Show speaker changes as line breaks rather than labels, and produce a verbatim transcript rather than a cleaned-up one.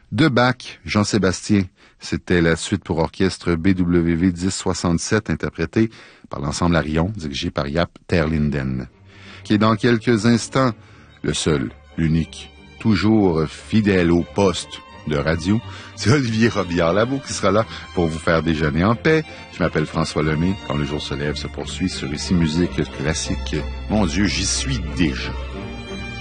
De Bach, Jean-Sébastien, c'était la suite pour orchestre B W V dix soixante-sept interprétée par l'ensemble Arion, dirigé par Jaap ter Linden, qui est dans quelques instants le seul, l'unique, toujours fidèle au poste de radio. C'est Olivier Robillard-Labo qui sera là pour vous faire déjeuner en paix. Je m'appelle François Lemay. Quand le jour se lève se poursuit sur Ici Musique Classique. Mon Dieu, j'y suis déjà.